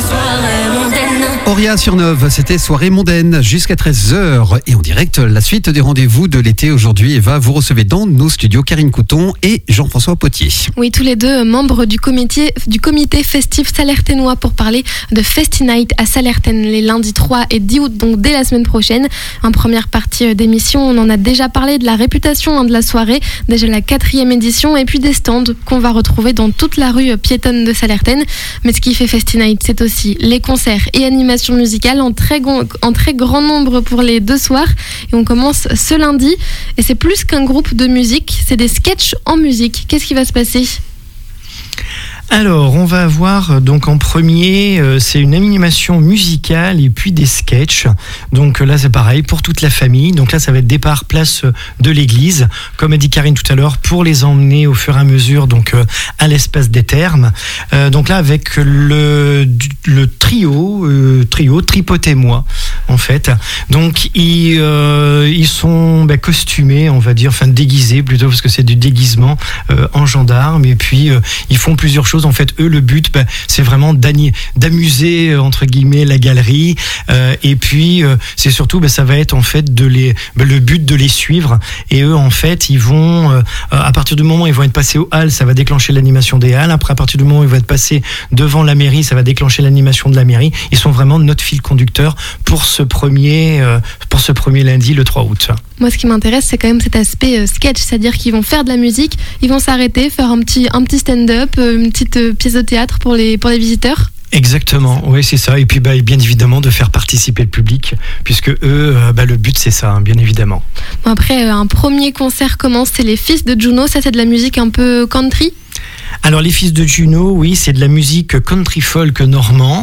Auria sur Neuve, c'était soirée mondaine jusqu'à 13h et en direct la suite des rendez-vous de l'été aujourd'hui. Eva, vous recevez dans nos studios Karine Couton et Jean-François Potier. Oui, tous les deux membres du comité festif salertainois pour parler de Festi Night à Salertaine les lundis 3 et 10 août, donc dès la semaine prochaine. En première partie d'émission, on en a déjà parlé de la réputation de la soirée, déjà la 4e édition et puis des stands qu'on va retrouver dans toute la rue piétonne de Salertaine. Mais ce qui fait Festi Night, c'est aussi les concerts et animations musicales en très grand nombre pour les 2 soirs. Et on commence ce lundi. Et c'est plus qu'un groupe de musique, c'est des sketchs en musique. Qu'est-ce qui va se passer ? Alors, on va avoir donc en premier, c'est une animation musicale et puis des sketchs. Donc là, c'est pareil pour toute la famille. Donc là, ça va être départ place de l'église, comme a dit Karine tout à l'heure, pour les emmener au fur et à mesure donc à l'espace des Thermes. Donc là, avec le trio Tripoté-moi en fait. Donc ils sont costumés, on va dire, enfin déguisés plutôt parce que c'est du déguisement en gendarme. Et puis ils font plusieurs choses. En fait, eux, le but, c'est vraiment d'amuser entre guillemets la galerie. Et puis, c'est surtout, ça va être en fait le but de les suivre. Et eux, en fait, ils vont, à partir du moment où ils vont être passés aux halles, ça va déclencher l'animation des halles. Après, à partir du moment où ils vont être passés devant la mairie, ça va déclencher l'animation de la mairie. Ils sont vraiment notre fil conducteur pour ce premier lundi, le 3 août. Moi, ce qui m'intéresse, c'est quand même cet aspect sketch, c'est-à-dire qu'ils vont faire de la musique, ils vont s'arrêter, faire un petit stand-up, une petite pièce de théâtre pour les visiteurs. Exactement, oui, c'est ça. Et puis bien évidemment de faire participer le public, puisque eux, le but c'est ça, bien évidemment. Bon, après, un premier concert commence, c'est les Fils de Juno, ça c'est de la musique un peu country. Alors les Fils de Juno, oui, c'est de la musique country folk normand.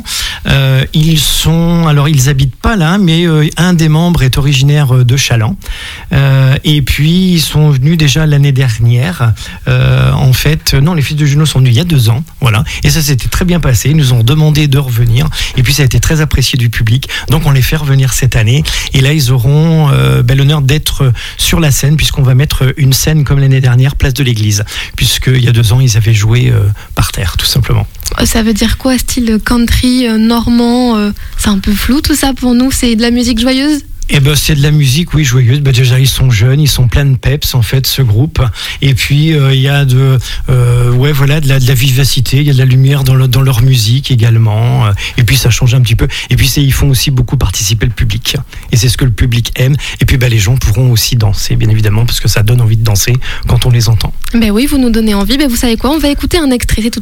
Ils habitent pas là, mais un des membres est originaire de Chaland. Et puis ils sont venus déjà l'année dernière. Les Fils de Juno sont venus il y a 2 ans, voilà. Et ça s'était très bien passé. Ils nous ont demandé de revenir. Et puis ça a été très apprécié du public. Donc on les fait revenir cette année. Et là ils auront l'honneur d'être sur la scène, puisqu'on va mettre une scène comme l'année dernière, place de l'église, puisqu'il y a 2 ans ils avaient joué par terre, tout simplement. Ça veut dire quoi, style country, normand c'est un peu flou tout ça pour nous, c'est de la musique joyeuse ? C'est de la musique, oui, joyeuse. Déjà, ils sont jeunes, ils sont plein de peps, en fait, ce groupe. Et puis, il y a de la vivacité, il y a de la lumière dans leur musique également. Et puis, ça change un petit peu. Et puis, ils font aussi beaucoup participer le public. Et c'est ce que le public aime. Et puis, les gens pourront aussi danser, bien évidemment, parce que ça donne envie de danser quand on les entend. Oui, vous nous donnez envie. Vous savez quoi ? On va écouter un extrait, c'est tout